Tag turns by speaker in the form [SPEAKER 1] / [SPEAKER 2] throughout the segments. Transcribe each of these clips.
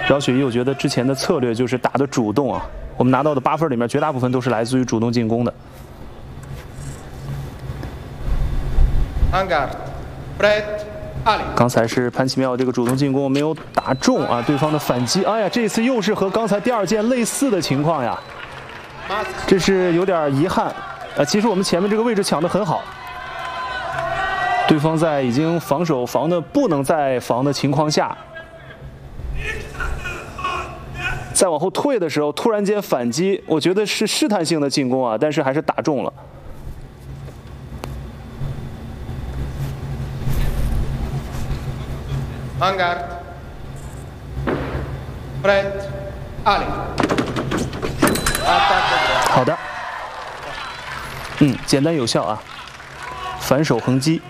[SPEAKER 1] 饶雪一，我觉得之前的策略就是打的主动啊。我们拿到的8分里面，绝大部分都是来自于主动进攻的。刚才是潘奇妙这个主动进攻没有打中啊，对方的反击，哎呀，这次又是和刚才第2件类似的情况呀，这是有点遗憾。其实我们前面这个位置抢得很好，对方在已经防守防的不能再防的情况下。 再往后退的时候，突然间反击，我觉得是试探性的进攻啊，但是还是打中了。好的，简单有效啊，反手横击。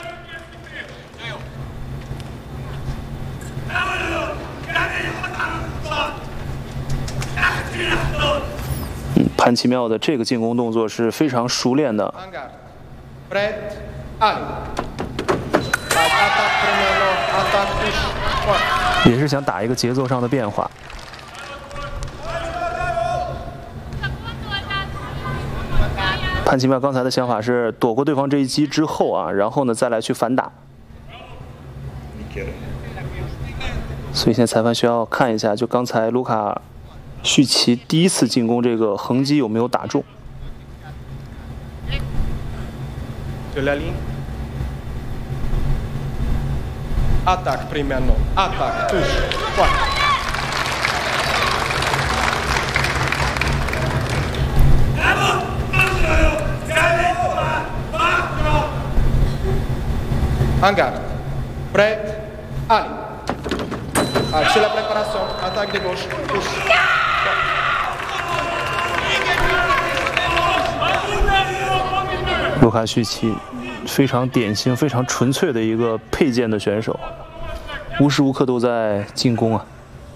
[SPEAKER 1] 潘奇妙的这个进攻动作是非常熟练的。也是想打一个节奏上的变化。潘奇妙刚才的想法是躲过对方这一击之后啊，然后呢再来去反打。所以现在裁判需要看一下，就刚才卢卡。 绪奇第1次进攻这个横击有没有打中？卢卡绪奇非常典型、非常纯粹的一个配件的选手，无时无刻都在进攻啊。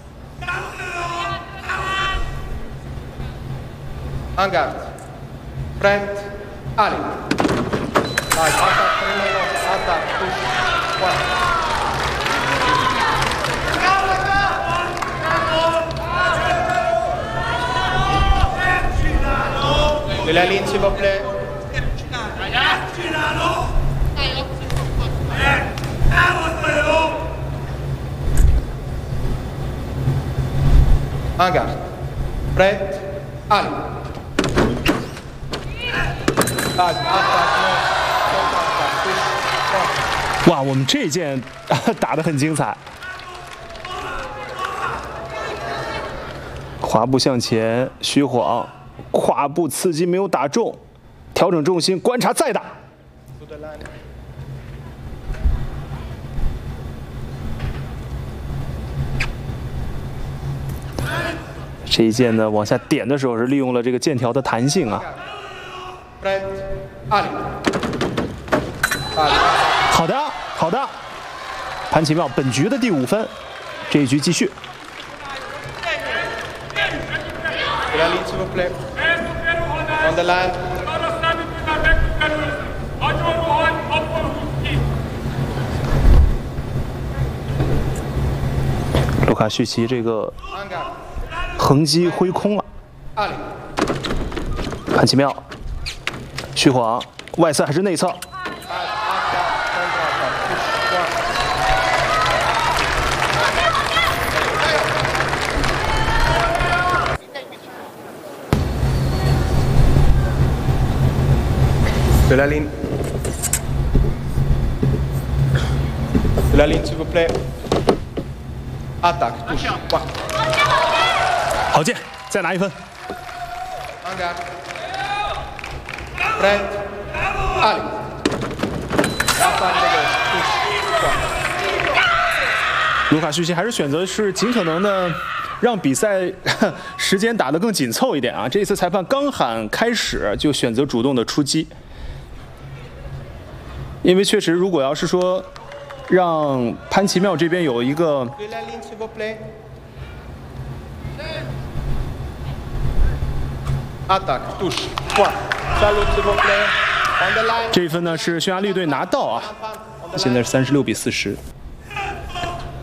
[SPEAKER 1] 哇，我们这一件打得很精彩，滑步向前，虚晃，胯部刺激没有打中，调整重心，观察再打。这一剑呢，往下点的时候是利用了这个剑条的弹性啊。好的，好的，潘奇妙本局的第5分，这一局继续。卢卡绪奇这个横击挥空了，潘奇妙虚晃，外侧还是内侧？
[SPEAKER 2] De la ligne. De la ligne, s'il vous plaît. Attaque, touche.
[SPEAKER 1] 好剑，再拿1分。
[SPEAKER 2] Prêt. Allez. Attaque de gauche, touche.
[SPEAKER 1] 卢卡绪奇还是选择是尽可能的让比赛时间打得更紧凑一点啊！这一次裁判刚喊开始就选择主动的出击。 因为确实，如果要是说让潘奇妙这边有一个这一分呢是匈牙利队拿到啊，现在是36比40。